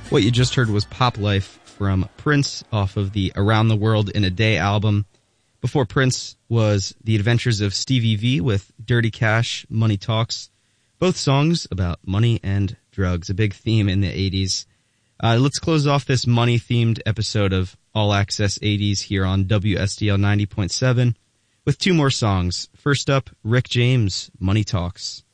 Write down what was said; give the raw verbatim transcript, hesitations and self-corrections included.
What you just heard was Pop Life from Prince off of the Around the World in a Day album. Before Prince was The Adventures of Stevie V with Dirty Cash, Money Talks. Both songs about money and drugs, a big theme in the eighties. Uh, let's close off this money-themed episode of All Access eighties here on W S D L ninety point seven with two more songs. First up, Rick James, Money Talks.